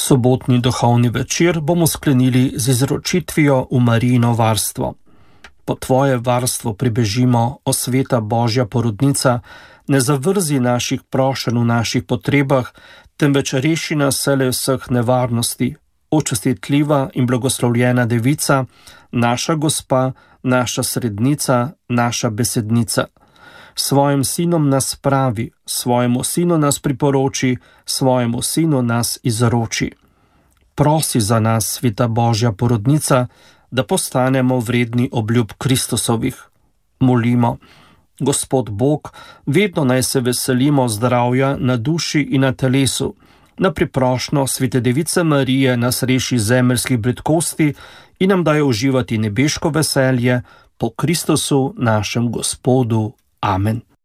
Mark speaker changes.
Speaker 1: Sobotni duhovni večer bomo sklenili z izročitvijo v Marijino varstvo. Po tvoje varstvo pribežimo, o sveta Božja porodnica, ne zavrzi naših prošenj v naših potrebah, temveč reši nas vselej vseh nevarnosti, o častitljiva in blagoslovljena devica, naša gospa, naša srednica, naša besednica. Svojim sinom nas spravi, svojemu sinu nas priporoči, svojemu sinu nas izroči. Prosi za nas, sveta Božja porodnica, da postanemo vredni obljub Kristusovih. Molimo, Gospod Bog, vedno naj se veselimo zdravja na duši in na telesu. Na priprošnjo svete device Marije nas reši zemeljskih bridkosti in nam daje uživati nebeško veselje po Kristusu našem Gospodu. Amen.